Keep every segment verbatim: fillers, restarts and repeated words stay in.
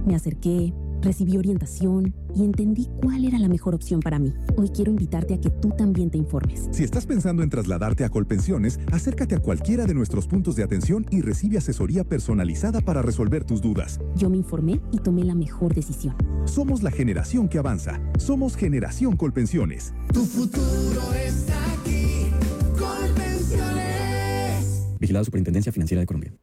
Me acerqué, recibí orientación y entendí cuál era la mejor opción para mí. Hoy quiero invitarte a que tú también te informes. Si estás pensando en trasladarte a Colpensiones, acércate a cualquiera de nuestros puntos de atención y recibe asesoría personalizada para resolver tus dudas. Yo me informé y tomé la mejor decisión. Somos la generación que avanza. Somos Generación Colpensiones. Tu futuro está aquí. Colpensiones. Vigilado Superintendencia Financiera de Colombia.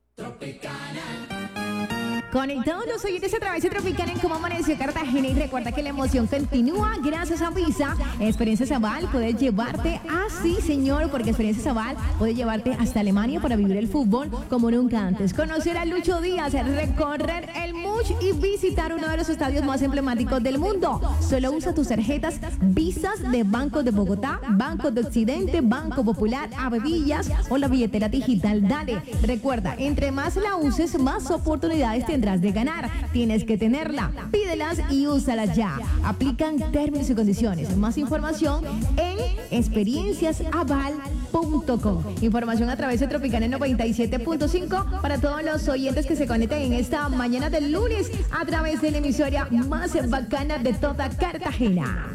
Conectados los oyentes a través de Tropical en Cómo Amaneció Cartagena, y recuerda que la emoción continúa gracias a Visa. Experiencias Aval puede llevarte así, señor, porque Experiencias Aval puede llevarte hasta Alemania para vivir el fútbol como nunca antes. Conocer a Lucho Díaz, recorrer el Much y visitar uno de los estadios más emblemáticos del mundo. Solo usa tus tarjetas Visas de Banco de Bogotá, Banco de Occidente, Banco Popular, Avevillas o la billetera digital Dale. Recuerda, entre más la uses, más oportunidades tendrás de ganar. Tienes que tenerla, pídelas y úsalas ya. Aplican términos y condiciones. Más información en experiencias aval punto com. Información a través de Tropical noventa y siete punto cinco para todos los oyentes que se conecten en esta mañana del lunes a través de la emisora más bacana de toda Cartagena.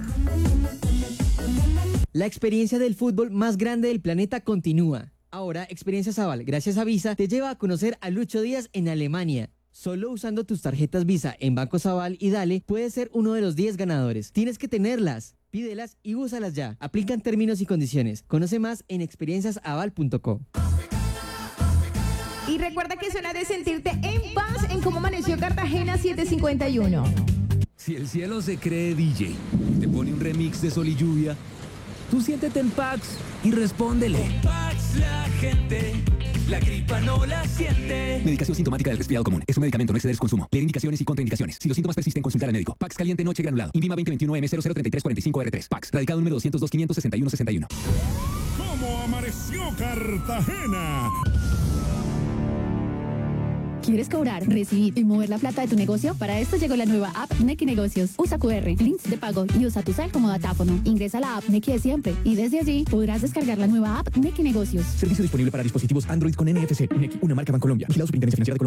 La experiencia del fútbol más grande del planeta continúa. Ahora, Experiencias Aval, gracias a Visa, te lleva a conocer a Lucho Díaz en Alemania. Solo usando tus tarjetas Visa en Bancos Aval y Dale, puedes ser uno de los diez ganadores. Tienes que tenerlas, pídelas y úsalas ya. Aplican términos y condiciones. Conoce más en experiencias aval punto com. Y recuerda que es hora de sentirte en paz en Cómo Amaneció Cartagena siete cincuenta y uno. Si el cielo se cree D J y te pone un remix de Sol y Lluvia, tú siéntete en Pax y respóndele. Con Pax la gente, la gripa no la siente. Medicación sintomática del resfriado común. Es un medicamento, no exceder su consumo. Leer indicaciones y contraindicaciones. Si los síntomas persisten, consultar al médico. Pax caliente noche granulado. Invima veinte veintiuno M cero cero treinta y tres cuarenta y cinco R tres. Pax. Radicado número doscientos dos quinientos sesenta y uno sesenta y uno. ¿Cómo amaneció Cartagena? ¿Quieres cobrar, recibir y mover la plata de tu negocio? Para esto llegó la nueva app Nequi Negocios. Usa Q R, links de pago y usa tu cel como datáfono. Ingresa a la app Nequi de siempre y desde allí podrás descargar la nueva app Nequi Negocios. Servicio disponible para dispositivos Android con N F C. Nequi, una marca Bancolombia. Vigilado Superintendencia Financiera de Colombia.